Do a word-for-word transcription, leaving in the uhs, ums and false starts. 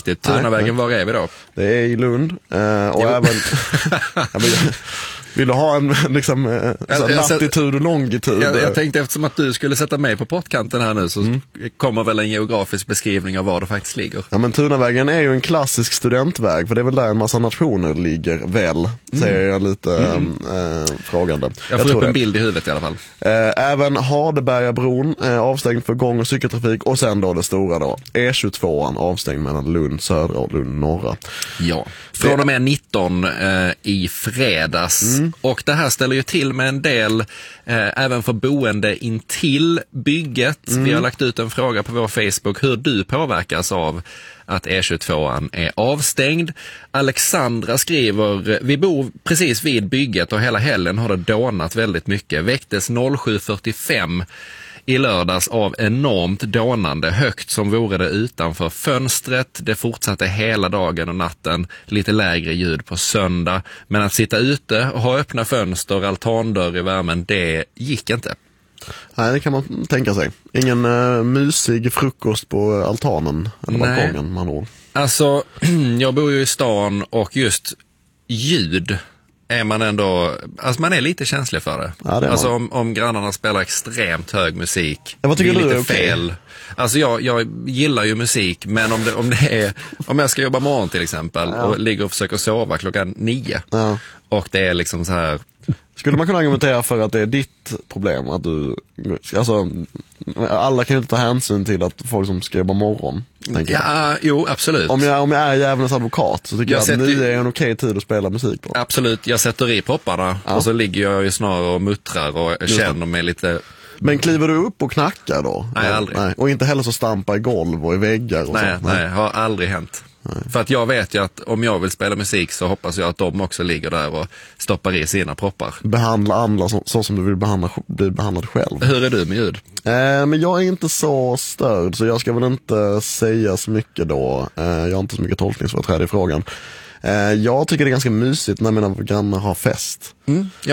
riktigt. Tunavägen, var är vi då? Det är i Lund. Uh, och Jo. även... ja, men, vill du ha en liksom, jag, latitud och longitud? Jag, jag tänkte eftersom att du skulle sätta mig på pottkanten här nu så mm. kommer väl en geografisk beskrivning av var det faktiskt ligger. Ja, men Tunavägen är ju en klassisk studentväg, för det är väl där en massa nationer ligger väl, mm. säger jag lite mm. äh, frågande. Jag får jag upp en det. bild i huvudet i alla fall. Äh, även Hardebergabron är avstängd för gång- och cykeltrafik, och sen då det stora då, E tjugotvåan avstängd mellan Lund södra och Lund norra. Ja, från och med nitton eh, i fredags. Mm. Och det här ställer ju till med en del eh, även för boende intill bygget. Mm. Vi har lagt ut en fråga på vår Facebook hur du påverkas av att E tjugotvåan är avstängd. Alexandra skriver: vi bor precis vid bygget och hela helgen har det dånat väldigt mycket. Väcktes sju fyrtiofem i lördags av enormt dånande, högt som vore det utanför fönstret. Det fortsatte hela dagen och natten, lite lägre ljud på söndag. Men att sitta ute och ha öppna fönster, altandörr i värmen, det gick inte. Nej, det kan man tänka sig. Ingen uh, mysig frukost på altanen eller balkongen, man har. Alltså, jag bor ju i stan och just ljud är man ändå, alltså man är lite känslig för det. Ja, det alltså om, om grannarna spelar extremt hög musik, ja, vad tycker det är du lite är okay? fel. Alltså jag, jag gillar ju musik, men om det, om det är, om jag ska jobba morgon till exempel, ja. och ligger och försöker sova klockan nio, ja. och det är liksom så här. Skulle man kunna argumentera för att det är ditt problem att du, alltså alla kan ju inte ta hänsyn till att folk som ska jobba morgon, tänker ja, jag. Jo, absolut. Om jag, om jag är djävulens advokat så tycker jag, jag att nu är en okej tid att spela musik på. Absolut, jag sätter i popparna, ja. och så ligger jag ju snarare och muttrar och Just känner det. mig lite. Men kliver du upp och knackar då? Nej, aldrig. Nej. Och inte heller så stampa i golv och i väggar och nej, sånt? Nej, nej, har aldrig hänt. Nej. För att jag vet ju att om jag vill spela musik så hoppas jag att de också ligger där och stoppar i sina proppar. Behandla andra så, så som du vill behandla, bli behandlad själv. Hur är du med ljud? Eh, men jag är inte så störd, så jag ska väl inte säga så mycket då. Eh, jag har inte så mycket tolkningsföreträde i frågan. Eh, jag tycker det är ganska mysigt när mina grannar har fest. Mm. Ja,